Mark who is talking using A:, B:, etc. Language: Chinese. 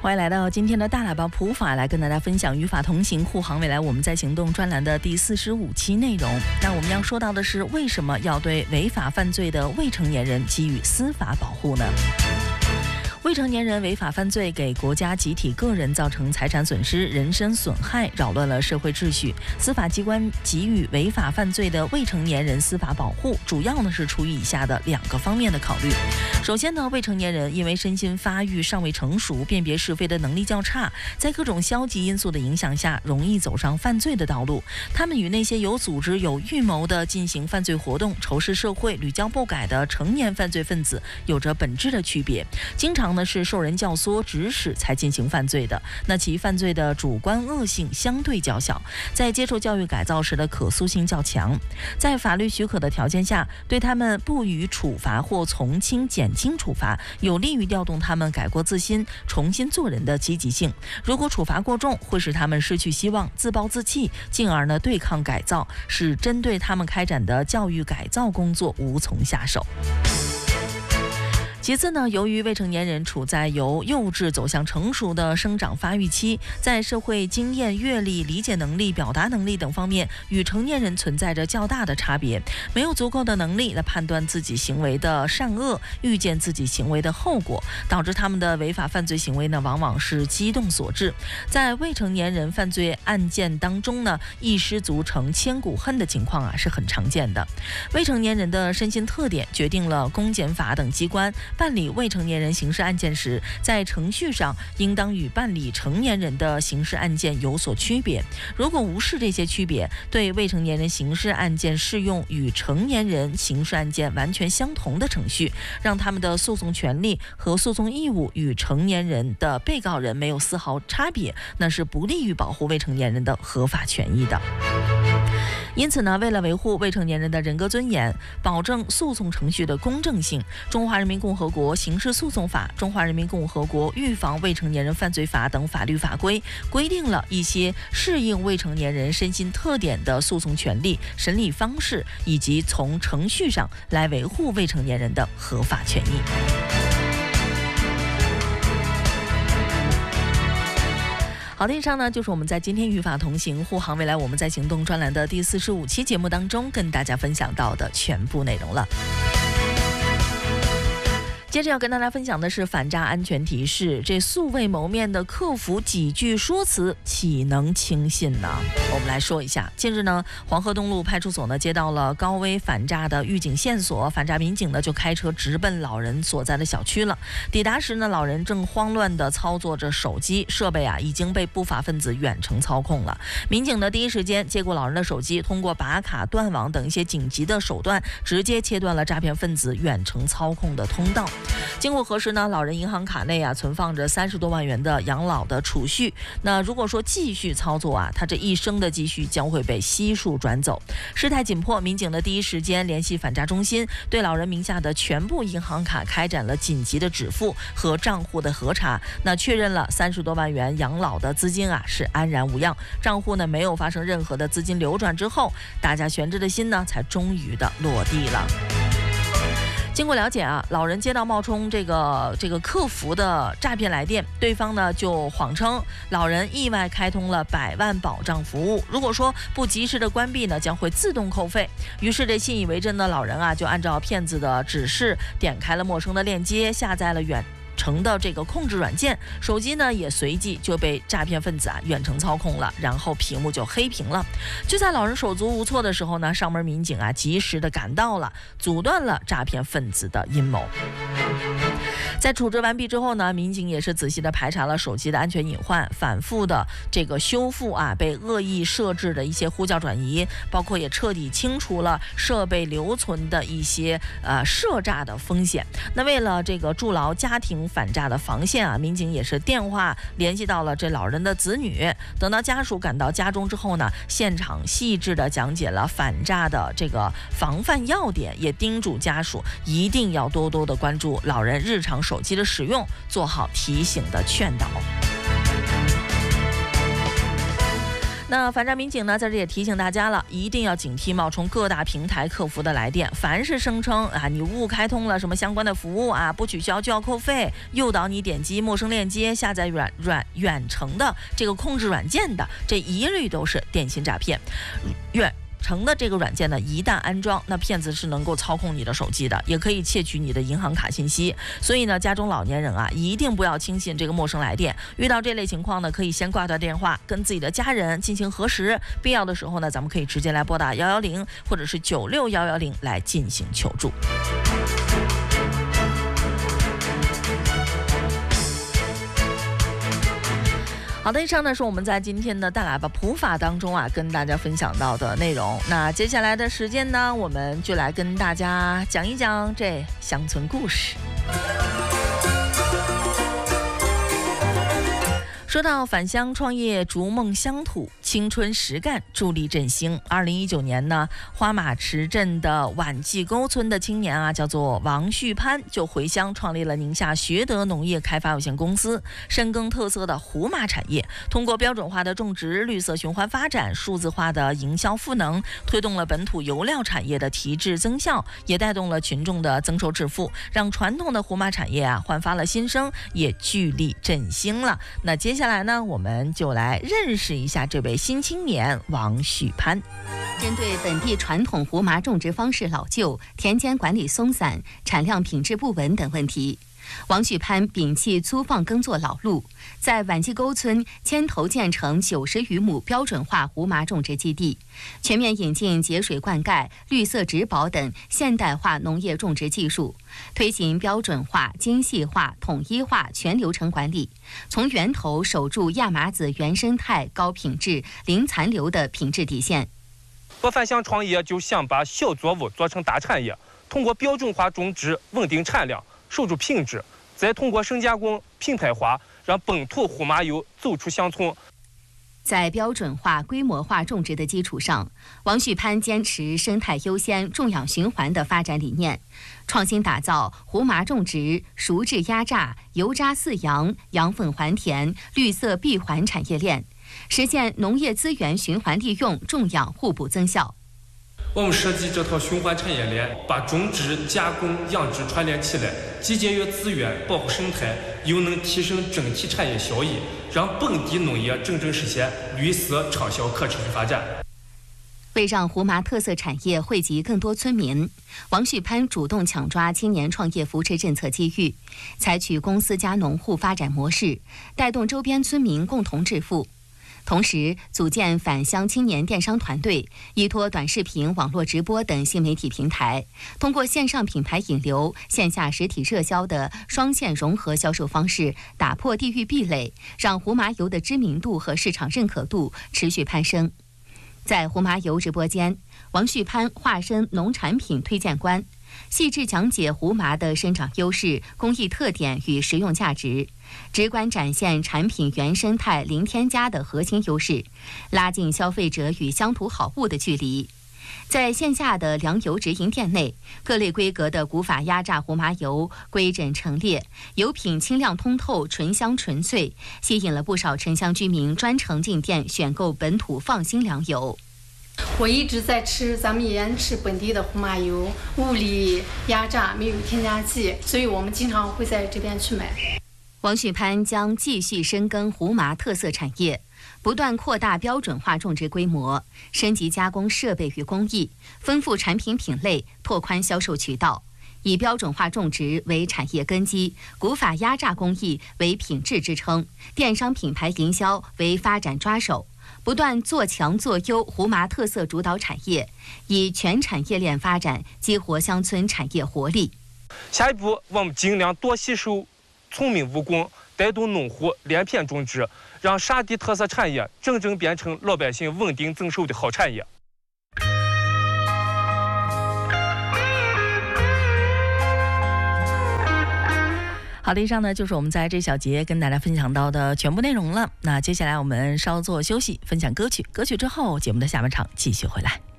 A: 欢迎来到今天的大喇叭普法，来跟大家分享与法同行，护航未来我们在行动专栏的第45期内容。那我们要说到的是，为什么要对违法犯罪的未成年人给予司法保护呢？未成年人违法犯罪，给国家、集体、个人造成财产损失、人身损害，扰乱了社会秩序。司法机关给予违法犯罪的未成年人司法保护，主要呢是出于以下的2个方面的考虑。首先呢，未成年人因为身心发育尚未成熟，辨别是非的能力较差，在各种消极因素的影响下，容易走上犯罪的道路。他们与那些有组织、有预谋的进行犯罪活动、仇视社会、屡教不改的成年犯罪分子有着本质的区别。经常呢是受人教唆指使才进行犯罪的，那其犯罪的主观恶性相对较小，在接受教育改造时的可塑性较强。在法律许可的条件下，对他们不予处罚或从轻减轻处罚，有利于调动他们改过自新、重新做人的积极性。如果处罚过重，会使他们失去希望、自暴自弃，进而呢对抗改造，使针对他们开展的教育改造工作无从下手。其次呢，由于未成年人处在由幼稚走向成熟的生长发育期，在社会经验、阅历、理解能力、表达能力等方面与成年人存在着较大的差别，没有足够的能力来判断自己行为的善恶，预见自己行为的后果，导致他们的违法犯罪行为呢，往往是激动所致。在未成年人犯罪案件当中呢，一失足成千古恨的情况是很常见的。未成年人的身心特点决定了公检法等机关办理未成年人刑事案件时，在程序上应当与办理成年人的刑事案件有所区别。如果无视这些区别，对未成年人刑事案件适用与成年人刑事案件完全相同的程序，让他们的诉讼权利和诉讼义务与成年人的被告人没有丝毫差别，那是不利于保护未成年人的合法权益的。因此呢，为了维护未成年人的人格尊严，保证诉讼程序的公正性，中华人民共和国刑事诉讼法、中华人民共和国预防未成年人犯罪法等法律法规规定了一些适应未成年人身心特点的诉讼权利、审理方式，以及从程序上来维护未成年人的合法权益。好的，以上呢就是我们在今天与法同行，护航未来我们在行动专栏的第45期节目当中跟大家分享到的全部内容了。接着要跟大家分享的是反诈安全提示，这素未谋面的客服几句说辞岂能轻信呢？我们来说一下，近日呢，黄河东路派出所呢接到了高危反诈的预警线索，反诈民警呢就开车直奔老人所在的小区了。抵达时呢，老人正慌乱地操作着手机，设备已经被不法分子远程操控了。民警呢第一时间接过老人的手机，通过拔卡、断网等一些紧急的手段，直接切断了诈骗分子远程操控的通道。经过核实呢，老人银行卡内存放着30多万元的养老的储蓄。那如果说继续操作他这一生的积蓄将会被悉数转走。事态紧迫，民警的第一时间联系反诈中心，对老人名下的全部银行卡开展了紧急的止付和账户的核查。那确认了30多万元养老的资金是安然无恙，账户呢没有发生任何的资金流转之后，大家悬着的心呢才终于的落地了。经过了解老人接到冒充这个客服的诈骗来电，对方呢就谎称老人意外开通了100万保障服务，如果说不及时的关闭呢，将会自动扣费。于是这信以为真的老人就按照骗子的指示点开了陌生的链接，下载了远程的这个控制软件，手机呢也随即就被诈骗分子远程操控了，然后屏幕就黑屏了。就在老人手足无措的时候呢，上门民警及时的赶到了，阻断了诈骗分子的阴谋。在处置完毕之后呢，民警也是仔细的排查了手机的安全隐患，反复的这个修复被恶意设置的一些呼叫转移，包括也彻底清除了设备留存的一些涉诈的风险。那为了这个筑牢家庭反诈的防线民警也是电话联系到了这老人的子女。等到家属赶到家中之后呢，现场细致的讲解了反诈的这个防范要点，也叮嘱家属一定要多多的关注老人日常手机的使用，做好提醒的劝导。 那反诈民警呢，在这也提醒大家了，一定要警惕冒充各大平台客服的来电，凡是声称你误开通了什么相关的服务不取消就要扣费，诱导你点击陌生链接下载远程的这个控制软件的，这一律都是电信诈骗。远程的这个软件呢，一旦安装，那骗子是能够操控你的手机的，也可以窃取你的银行卡信息。所以呢，家中老年人一定不要轻信这个陌生来电。遇到这类情况呢，可以先挂断电话，跟自己的家人进行核实。必要的时候呢，咱们可以直接来拨打110或者是96110来进行求助。好的，以上呢是我们在今天的大喇叭普法当中跟大家分享到的内容。那接下来的时间呢，我们就来跟大家讲一讲这乡村故事。说到返乡创业，逐梦乡土，青春实干，助力振兴。2019年呢，花马池镇的宛记沟村的青年叫做王旭潘，就回乡创立了宁夏学德农业开发有限公司，深耕特色的胡麻产业，通过标准化的种植、绿色循环发展、数字化的营销赋能，推动了本土油料产业的提质增效，也带动了群众的增收致富，让传统的胡麻产业焕发了新生，也聚力振兴了。那接下来呢，我们就来认识一下这位新青年王旭潘。
B: 针对本地传统胡麻种植方式老旧、田间管理松散、产量品质不稳等问题，王旭潘摒弃粗放耕作老路，在宛记沟村牵头建成90余亩标准化胡麻种植基地，全面引进节水灌溉、绿色植保等现代化农业种植技术，推行标准化、精细化、统一化全流程管理，从源头守住亚麻籽原生态高品质、零残留的品质底线。
C: 我返乡创业就想把小作物做成大产业，通过标准化种植稳定产量，守住品质，再通过深加工品牌化，让本土胡麻油走出乡村。
B: 在标准化、规模化种植的基础上，王旭潘坚持生态优先、种养循环的发展理念，创新打造胡麻种植、熟制压榨、油渣饲养、养粉还田、绿色闭环产业链，实现农业资源循环利用、种养互补增效。
C: 我们设计这套循环产业链，把种植、加工、养殖串联起来，既节约资源、保护生态，又能提升整体产业效益，让本地农业真正实现绿色畅销可持续发展。
B: 为让胡麻特色产业惠及更多村民，王旭潘主动抢抓青年创业扶持政策机遇，采取公司加农户发展模式，带动周边村民共同致富。同时，组建返乡青年电商团队，依托短视频、网络直播等新媒体平台，通过线上品牌引流、线下实体热销的双线融合销售方式，打破地域壁垒，让胡麻油的知名度和市场认可度持续攀升。在胡麻油直播间，王旭潘化身农产品推荐官，细致讲解胡麻的生长优势、工艺特点与实用价值，直观展现产品原生态零添加的核心优势，拉近消费者与乡土好物的距离。在线下的粮油直营店内，各类规格的古法压榨胡麻油规整陈列，油品清亮通透、醇香纯粹，吸引了不少城乡居民专程进店选购本土放心粮油。
D: 我一直在吃，咱们延安吃本地的胡麻油，物理压榨，没有添加剂，所以我们经常会在这边去买。
B: 王旭潘将继续深耕胡麻特色产业，不断扩大标准化种植规模，升级加工设备与工艺，丰富产品品类，拓宽销售渠道，以标准化种植为产业根基，古法压榨工艺为品质支撑，电商品牌营销为发展抓手，不断做强做优胡麻特色主导产业，以全产业链发展激活乡村产业活力。
C: 下一步，我们尽量多吸收聪明务工，带动农户连片种植，让沙地特色产业真正变成老百姓稳定增收的好产业。
A: 好的，以上呢就是我们在这小节跟大家分享到的全部内容了。那接下来我们稍作休息，分享歌曲，歌曲之后节目的下半场继续回来。